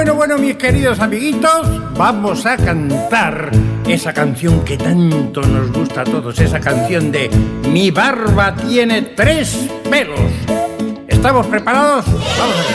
Bueno, mis queridos amiguitos, vamos a cantar esa canción que tanto nos gusta a todos, esa canción de Mi barba tiene 3 pelos. ¿Estamos preparados? Vamos a ver.